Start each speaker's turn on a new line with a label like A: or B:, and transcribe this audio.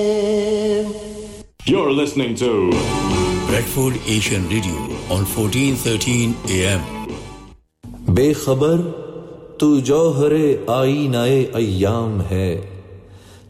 A: You're listening to
B: Bradford Asian Radio on 1413 AM.
C: बेखबर तू जौहरे आईनाए अय्याम है